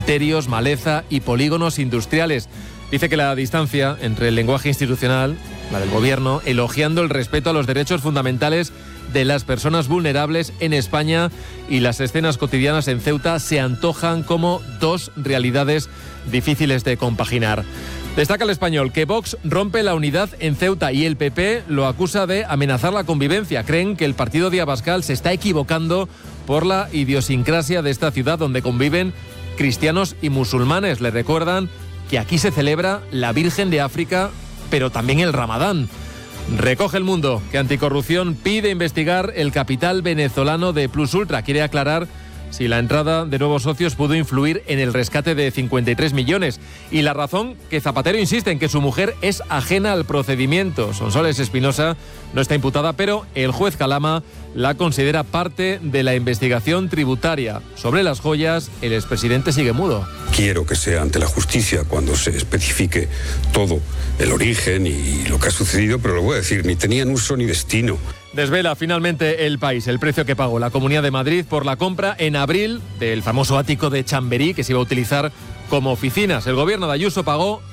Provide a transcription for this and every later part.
cementerios, maleza y polígonos industriales. Dice que la distancia entre el lenguaje institucional, la del gobierno, elogiando el respeto a los derechos fundamentales de las personas vulnerables en España, y las escenas cotidianas en Ceuta se antojan como dos realidades difíciles de compaginar. Destaca El Español que Vox rompe la unidad en Ceuta y el PP lo acusa de amenazar la convivencia. Creen que el partido de Abascal se está equivocando por la idiosincrasia de esta ciudad donde conviven cristianos y musulmanes. Le recuerdan que aquí se celebra la Virgen de África, pero también el Ramadán. Recoge El Mundo que Anticorrupción pide investigar el capital venezolano de Plus Ultra. Quiere aclarar si la entrada de nuevos socios pudo influir en el rescate de 53 millones. Y La Razón, que Zapatero insiste en que su mujer es ajena al procedimiento. Sonsoles Espinosa no está imputada, pero el juez Calama la considera parte de la investigación tributaria. Sobre las joyas, el expresidente sigue mudo. Quiero que sea ante la justicia cuando se especifique todo el origen y lo que ha sucedido, pero lo voy a decir, ni tenían uso ni destino. Desvela finalmente El País el precio que pagó la Comunidad de Madrid por la compra en abril del famoso ático de Chamberí que se iba a utilizar como oficinas. El gobierno de Ayuso pagó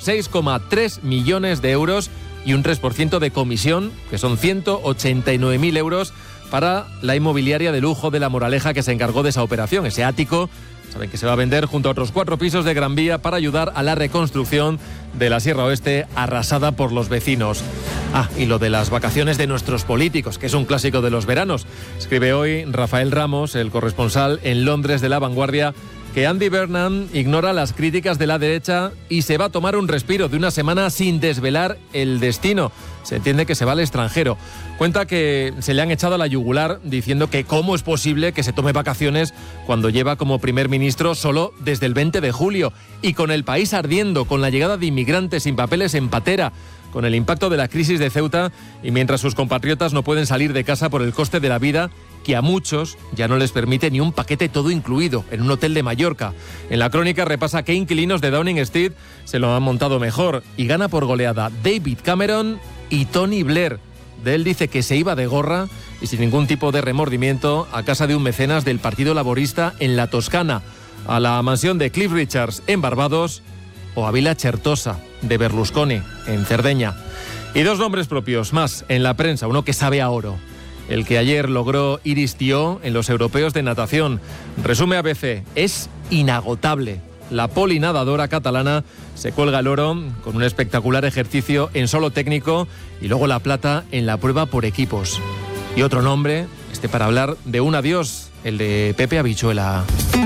6,3 millones de euros y un 3% de comisión, que son 189.000 euros, para la inmobiliaria de lujo de La Moraleja que se encargó de esa operación. Ese ático, saben que se va a vender junto a otros 4 pisos de Gran Vía para ayudar a la reconstrucción de la Sierra Oeste arrasada por los vecinos. Y lo de las vacaciones de nuestros políticos, que es un clásico de los veranos. Escribe hoy Rafael Ramos, el corresponsal en Londres de La Vanguardia, que Andy Burnham ignora las críticas de la derecha y se va a tomar un respiro de una semana sin desvelar el destino. Se entiende que se va al extranjero. Cuenta que se le han echado a la yugular diciendo que cómo es posible que se tome vacaciones cuando lleva como primer ministro solo desde el 20 de julio y con el país ardiendo, con la llegada de inmigrantes sin papeles en patera, con el impacto de la crisis de Ceuta y mientras sus compatriotas no pueden salir de casa por el coste de la vida que a muchos ya no les permite ni un paquete todo incluido en un hotel de Mallorca. En la crónica repasa qué inquilinos de Downing Street se lo han montado mejor y gana por goleada David Cameron y Tony Blair. De él dice que se iba de gorra y sin ningún tipo de remordimiento a casa de un mecenas del Partido Laborista en la Toscana, a la mansión de Cliff Richards en Barbados o a Villa Certosa de Berlusconi en Cerdeña. Y 2 nombres propios más en la prensa, uno que sabe a oro, el que ayer logró Iris Thió en los europeos de natación. Resume ABC, es inagotable. La polinadadora catalana se cuelga el oro con un espectacular ejercicio en solo técnico y luego la plata en la prueba por equipos. Y otro nombre, para hablar de un adiós, el de Pepe Habichuela.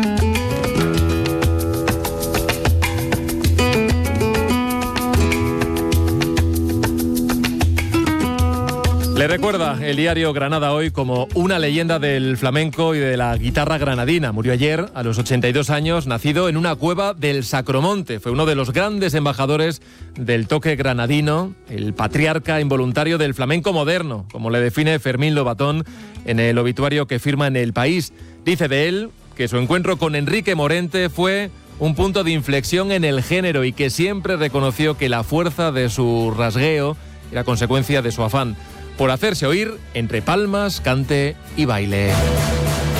Le recuerda el diario Granada Hoy como una leyenda del flamenco y de la guitarra granadina. Murió ayer a los 82 años, nacido en una cueva del Sacromonte. Fue uno de los grandes embajadores del toque granadino, el patriarca involuntario del flamenco moderno, como le define Fermín Lobatón en el obituario que firma en El País. Dice de él que su encuentro con Enrique Morente fue un punto de inflexión en el género y que siempre reconoció que la fuerza de su rasgueo era consecuencia de su afán por hacerse oír entre palmas, cante y baile.